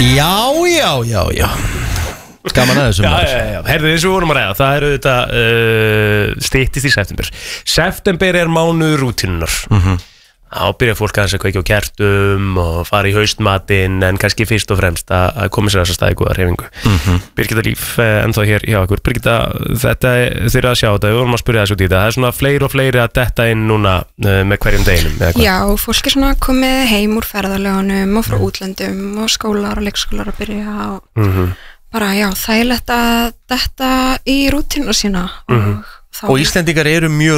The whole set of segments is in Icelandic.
Já Gaman að þessu Já, herðu þessu vorum að ræða. Það eru þetta styttist í september. September er mánuður rútínunar. Þá byrja fólk aðeins að kveikja á kertum og fara í haustmatinn, en kannski fyrst og fremst að koma sér þess að staði góða hreyfingu. Birgitta Líf, ennþá hér hjá ykkur. Birgitta, þetta þeir að sjá þetta, við vorum að spyrja þessu út í þetta. Það er svona fleiri og fleiri að detta inn núna með hverjum deginum. Já, fólk er svona komið heim úr ferðarlegunum og frá útlöndum og skólar og leikskólar að byrja og bara, já, þægilegt að detta í rútínu sína Og Íslendingar eru mjög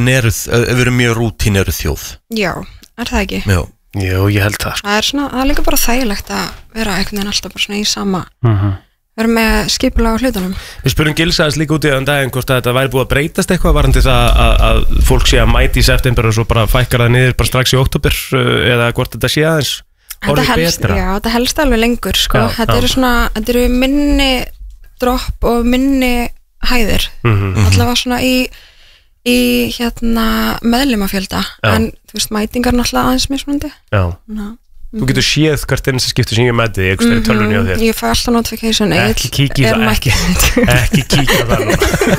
rútíneruð þjóð. Já, er það ekki? Já. Jú, ég held það. Það er líka bara þægilegt að vera einhvern veginn alltaf bara svona í sama vera með skipulag á hlutunum. Við spurum Gils aðeins líka út í daginn hvort að þetta væri búið að breytast eitthvað varandi það að fólk sé að mæti í september og svo bara fækkar það niður bara strax í október eða hvort þetta sé aðeins orðið betra. Já, þetta helst alveg lengur sko. Þetta eru minni dropp og minni hæðir allavega svona í meðlimafjölda en þú veist mætingar náttúrulega aðeins mismunandi. Þú getur séð hvert einnig skiptu sem ég mæti í einhverstæri tölvunni á þér. Ég fæ alltaf notification ekki kíkja það nú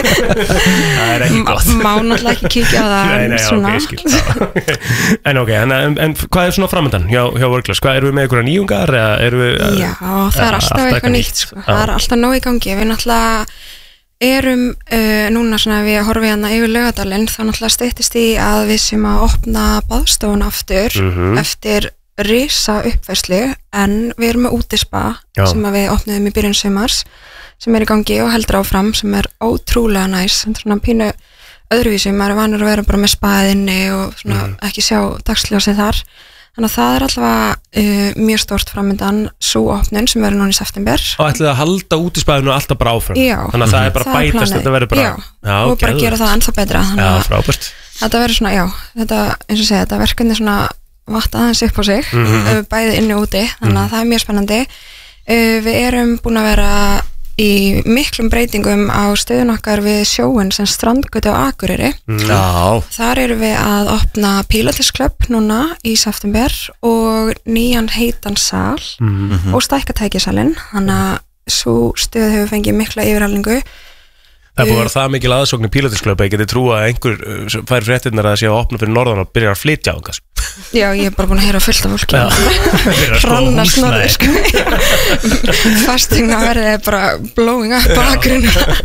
það er ekki gott. Má náttúrulega ekki kíkja það. Nei, ok, skil En ok, en hvað er svona framöndan hjá Workglass? Hvað, erum við með einhverja nýjungar? Já, það er alltaf eitthvað nýtt sko. Það er alltaf nóg í gangi. Við náttúrulega erum núna svona við horfum hérna yfir Laugardalinn, þá náttúrulega styttist í að við sem að opna baðstofun aftur eftir risa uppfærslu, en við erum með útispa sem að við opnuðum í byrjun sumars sem er í gangi og heldur áfram sem er ótrúlega næs, svona pínu öðruvísi, maður er vanur að vera bara með spaðinni og svona ekki sjá dagsljósið þar, þannig að það er alltaf mjög stórt framöndan sú opnun sem verður núna í september. Og ætlið að halda útispaðinu alltaf bara áfram? Já. Þannig að það er bara bætast, þetta verður bara og bara gera það ennþá betra, þannig að þetta verður svona, þetta, eins og segja, þetta verkefni svona vatta aðeins upp á sig bæði inni og úti, þannig að það er mjög spennandi. Við erum búin að vera í miklum breytingum á stöðun okkar við sjóin sem Strandgötu á Akureyri. Þar erum við að opna Pilates Club núna í september og nýjan heitan sal og stækkatækjasalinn, þannig að svo stöð hefur fengið mikla yfirhalningu. Það er búin að vera það mikil aðsókn í Pilates Club, ég geti trúa að einhver fær fréttirnar að það sé að opna fyrir norðan og byrja að flytja á þess. Já, ég er bara búin að heyra fullt af fólki hranna snorður sko. Fastingna verði bara blowing up bakgrunn.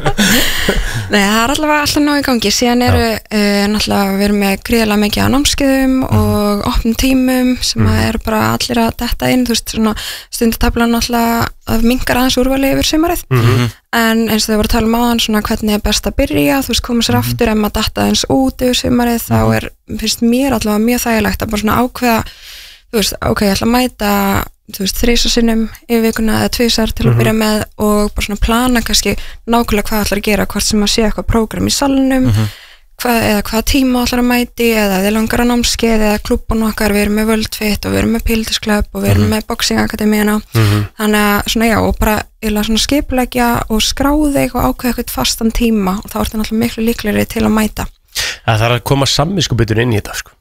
Nei, það er alltaf nóg í gangi. Síðan eru náttúrulega við erum með gríðarlega mikið á námskeiðum og opnum tímum sem eru bara allir að detta inn, þú veist, svona stundatablan náttúrulega að minkar aðeins úrvali yfir sumarið, en eins og þau voru að tala áðan svona hvernig er best að byrja, þú veist, koma sér aftur ef maður datta aðeins út yfir sumarið, þá finnst mér allavega mjög þægilegt að bara svona ákveða, þú veist, ok, ég ætla að mæta, þú veist, 3 sinnum í vikuna eða 2 til að byrja með og bara svona plana kannski nákvæmlega hvað ætlar að gera, hvort sem að sé eitthvað prógram í salnum, hvaða tíma ætlar að mæti, eða þið langar að námskeið eða klúbban okkar, við erum með World Fit og við erum með Pilates Club og við erum með Boxing Akademíuna, þannig að svona já, og bara eiginlega svona skipuleggja og skráði og ákveða eitthvað fastan tíma og þá er þetta náttúrulega miklu líklegri til að mæta. Það þarf að koma samviskubitun inn í þetta sko.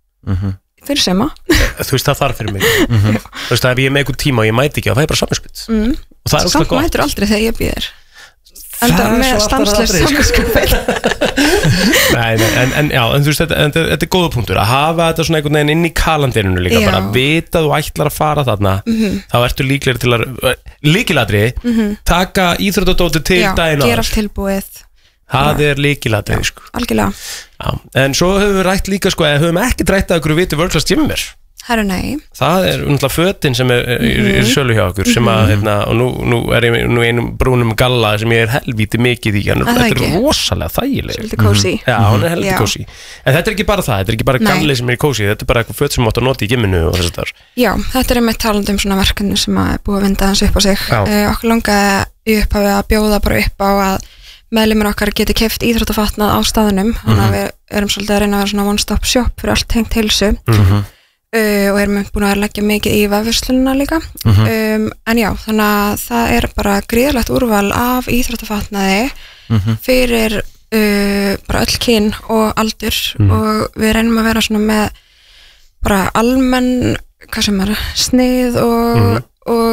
Fyrir sema. Þú veist, það þarf fyrir mig. Þú veist, ef ég er með eitthvað tíma og ég mæti ekki, þá fæ ég bara samviskubit. Og það er óslega gott. Samt mætur aldrei þegar ég býðir. Enda með stanslaust samviskubit. En þú veist, þetta er góða punktur að hafa þetta svona einhvern veginn inn í kalenderinu líka, bara að vita að þú ætlar að fara þarna, þá ertu líklegri til að lykilatriði, taka íþróttadótið til daginn áður. Gera allt tilbúið. Það er lykilatriði sko. Algjörlega. En svo höfum við rætt líka sko, höfum ekki rætt að ykkur viti Workglass Gymmer. Herru, nei. Það er náttúrulega fötin sem er sölu hjá okkur sem að, og nú er ég nú einum brúnum galla sem ég er helvíti mikið í, þetta er rosalega þægileg. Svolítið kósí. Já, hún er helvíti kósí. En þetta er ekki bara það, þetta er ekki bara galli sem er í kósí, þetta er bara eitthvað föt sem átt að nota í gymminu og þess að það er. Já, þetta er einmitt talandi svona verkefni sem er búið að vinda hans upp á sig. Okkur langaði að bjóða bara upp á að meðlimir okkar geti keypt íþróttafatnað á staðnum, þannig að við erum svolítið að reyna að vera svona one stop shop fyrir allt tengt heilsu. Og erum búin að leggja mikið í vefverslunina líka, en já, þannig að það er bara gríðarlegt úrval af íþróttafatnaði fyrir bara öll kyn og aldur og við reynum að vera svona með bara almenn, hvað sem er, snið og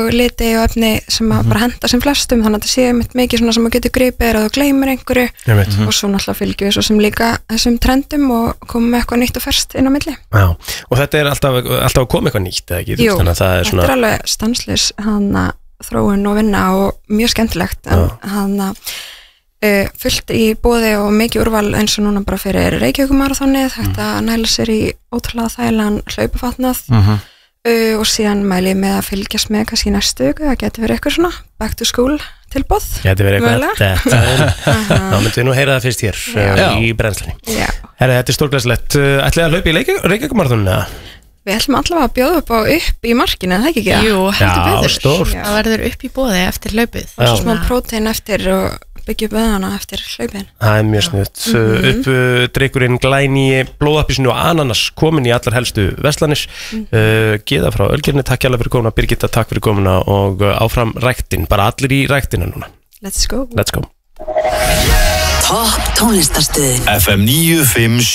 og liti og efni sem að bara henda sem flestum, þannig að þetta sé mikið svona sem að getur gripið eða þú gleymir einhverju og svo náttúrulega fylgjum við svo sem líka þessum trendum og komum með eitthvað nýtt og ferskt inn á milli. Já, og þetta alltaf að koma eitthvað nýtt eða ekki? Jú, þetta alveg stanslaus þróun og vinna og mjög skemmtilegt en fullt í boði og mikið úrval eins og núna bara fyrir Reykjavíkurmaraþonið, þetta næla sér í ótrúlega þægilegan hlaupafatnað og síðan mæli með að fylgjast með kannski næstu viku, það getur verið eitthvað svona back to school tilboð. Getur verið eitthvað þá myndum við nú heyra það fyrst hér í brennslunni. Herra, þetta stórglæslegt. Ætlið að hlaupa í Reykjavíkurmaraþoninu eða? Við ætlum allavega að bjóða upp í markinu, en það ekki ekki? Jú, heldur betur. Stórt. Það verður upp í boði eftir hlaupið. Og svo smá prótein eftir og byggja upp öðana eftir hlaupin. Það mjög snutt. Uppdrykkurinn Glæni, blóðapísinu og ananas komin í allar helstu verslanir. Gyða frá Ölgerni, takk hjá fyrir komuna. Birgitta, takk fyrir komuna og áfram ræktin, bara allir í ræktina núna. Let's go. Let's go. Topp tónlistarstöðin FM 957